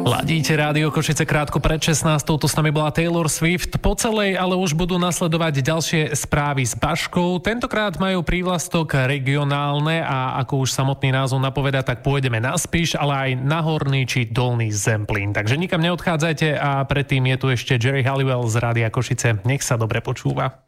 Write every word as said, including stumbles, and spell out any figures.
Ladíte Rádio Košice krátko pred šestnástou, to s nami bola Taylor Swift. Po celej ale už budú nasledovať ďalšie správy s Baškou. Tentokrát majú prívlastok regionálne a ako už samotný názov napoveda, tak pôjdeme na Spiš, ale aj na Horný či Dolný Zemplín. Takže nikam neodchádzajte a predtým je tu ešte Jerry Halliwell z Rádia Košice. Nech sa dobre počúva.